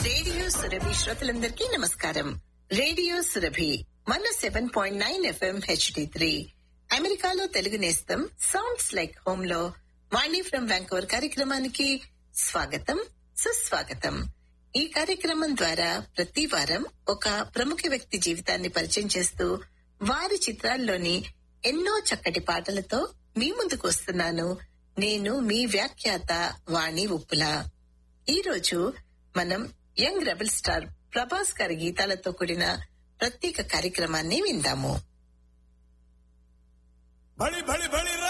Radio Surabhi శ్రోతలందరికీ నమస్కారం. Radio Surabhi 107.9 FM HD3 అమెరికాలో తెలుగు నేస్తం సౌండ్స్ లైక్ హోమ్ లో వాణి ఫ్రం వ్యాంకోవర్ కార్యక్రమానికి స్వాగతం, సుస్వాగతం. ఈ కార్యక్రమం ద్వారా ప్రతి వారం ఒక ప్రముఖ వ్యక్తి జీవితాన్ని పరిచయం చేస్తూ వారి చిత్రాల్లోని ఎన్నో చక్కటి పాటలతో మీ ముందుకు వస్తున్నాను. నేను మీ వ్యాఖ్యాత వాణి ఉప్పుల. ఈ రోజు మనం యంగ్ రెబల్ స్టార్ ప్రభాస్ గారి గీతాలతో కూడిన ప్రత్యేక కార్యక్రమాన్ని విందాము. బడి బడి బడి